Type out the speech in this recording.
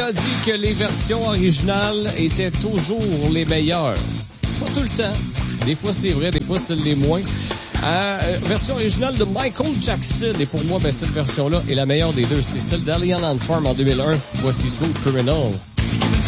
a dit que les versions originales étaient toujours les meilleures. Pas tout le temps. Des fois, c'est vrai, des fois, c'est les moins. Version originale de Michael Jackson. Et pour moi, cette version-là est la meilleure des deux. C'est celle d'Alien on Farm en 2001. Voici Smooth Criminal.